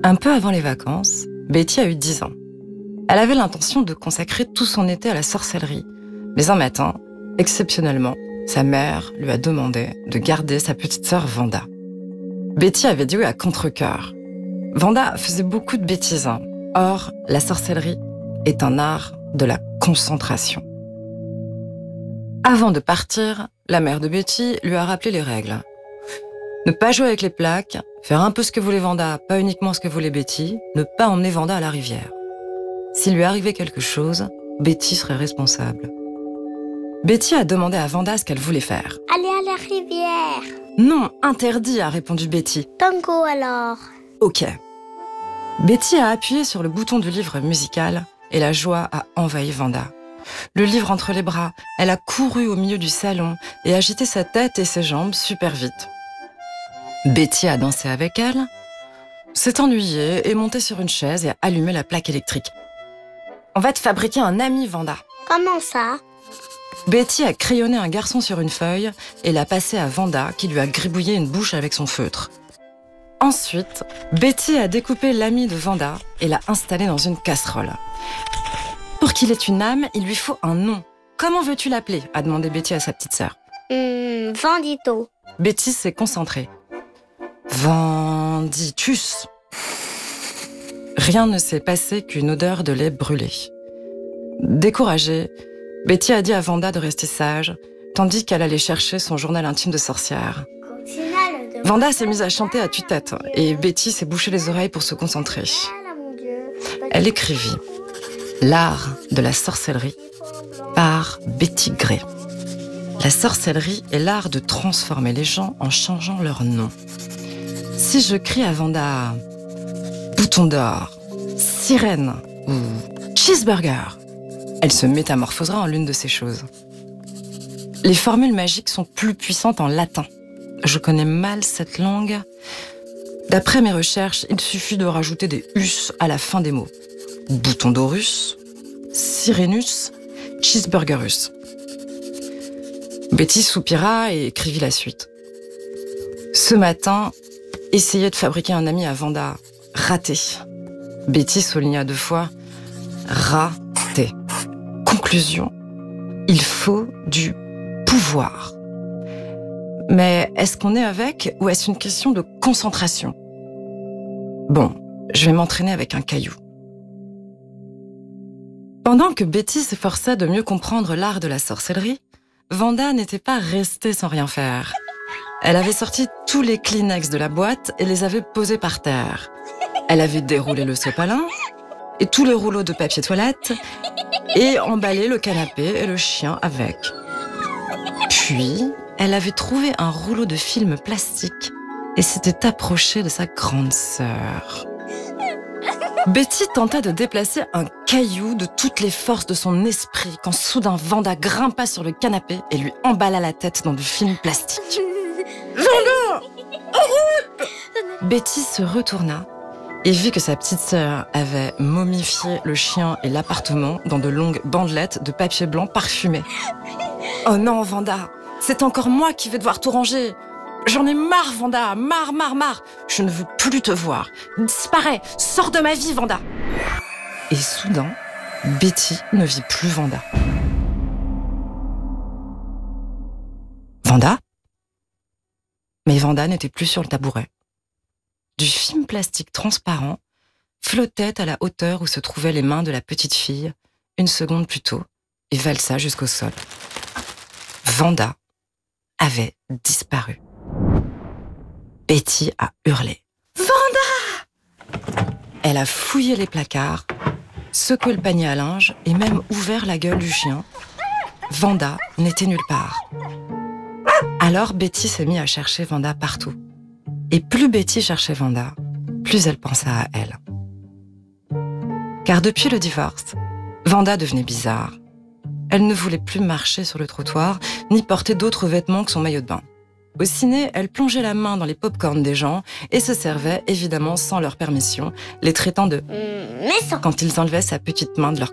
Un peu avant les vacances, Betty a eu 10 ans. Elle avait l'intention de consacrer tout son été à la sorcellerie. Mais un matin, exceptionnellement, sa mère lui a demandé de garder sa petite sœur Vanda. Betty avait dit oui à contre-cœur. Vanda faisait beaucoup de bêtises. Or, la sorcellerie est un art de la concentration. Avant de partir, la mère de Betty lui a rappelé les règles. Ne pas jouer avec les plaques, faire un peu ce que voulait Vanda, pas uniquement ce que voulait Betty, ne pas emmener Vanda à la rivière. S'il lui arrivait quelque chose, Betty serait responsable. Betty a demandé à Vanda ce qu'elle voulait faire. Aller à la rivière. Non, interdit, a répondu Betty. Tango alors. Ok. Betty a appuyé sur le bouton du livre musical et la joie a envahi Vanda. Le livre entre les bras, elle a couru au milieu du salon et agité sa tête et ses jambes super vite. Betty a dansé avec elle, s'est ennuyée et montée sur une chaise et a allumé la plaque électrique. On va te fabriquer un ami, Vanda. Comment ça? Betty a crayonné un garçon sur une feuille et l'a passé à Vanda qui lui a gribouillé une bouche avec son feutre. Ensuite, Betty a découpé l'ami de Vanda et l'a installé dans une casserole. Pour qu'il ait une âme, il lui faut un nom. Comment veux-tu l'appeler? A demandé Betty à sa petite sœur. Vandito. Betty s'est concentrée. Venditus. Rien ne s'est passé qu'une odeur de lait brûlé. Découragée, Betty a dit à Vanda de rester sage, tandis qu'elle allait chercher son journal intime de sorcière. Vanda s'est mise à chanter à tue-tête et Betty s'est bouché les oreilles pour se concentrer. Elle écrivit « L'art de la sorcellerie » par Betty Gray. La sorcellerie est l'art de transformer les gens en changeant leur nom. Si je crie à Vanda « Bouton d'or »,« Sirène » ou « Cheeseburger », elle se métamorphosera en l'une de ces choses. Les formules magiques sont plus puissantes en latin. Je connais mal cette langue. D'après mes recherches, il suffit de rajouter des « us » à la fin des mots. Bouton d'orus, Sirenus, Cheeseburgerus. Betty soupira et écrivit la suite. Ce matin, essayer de fabriquer un ami à Vanda. Raté. Betty souligna 2 fois. Raté. Conclusion. Il faut du pouvoir. Mais est-ce qu'on est avec ou est-ce une question de concentration? Bon, je vais m'entraîner avec un caillou. Pendant que Betty s'efforçait de mieux comprendre l'art de la sorcellerie, Vanda n'était pas restée sans rien faire. Elle avait sorti tous les Kleenex de la boîte et les avait posés par terre. Elle avait déroulé le sopalin et tous les rouleaux de papier toilette et emballé le canapé et le chien avec. Puis, elle avait trouvé un rouleau de film plastique et s'était approchée de sa grande sœur. Betty tenta de déplacer un caillou de toutes les forces de son esprit quand soudain Vanda grimpa sur le canapé et lui emballa la tête dans du film plastique. Vanda! Betty se retourna et vit que sa petite sœur avait momifié le chien et l'appartement dans de longues bandelettes de papier blanc parfumé. Oh non, Vanda, c'est encore moi qui vais devoir tout ranger. J'en ai marre, Vanda, marre. Je ne veux plus te voir. Disparais, sors de ma vie, Vanda. Et soudain, Betty ne vit plus Vanda. Vanda? Mais Vanda n'était plus sur le tabouret. Du film plastique transparent flottait à la hauteur où se trouvaient les mains de la petite fille, 1 seconde plus tôt, et valsa jusqu'au sol. Vanda avait disparu. Betty a hurlé. « Vanda !» Elle a fouillé les placards, secoué le panier à linge et même ouvert la gueule du chien. Vanda n'était nulle part. Alors Betty s'est mise à chercher Vanda partout. Et plus Betty cherchait Vanda, plus elle pensa à elle. Car depuis le divorce, Vanda devenait bizarre. Elle ne voulait plus marcher sur le trottoir, ni porter d'autres vêtements que son maillot de bain. Au ciné, elle plongeait la main dans les pop-corns des gens et se servait, évidemment sans leur permission, les traitant de « quand ils enlevaient sa petite main de leur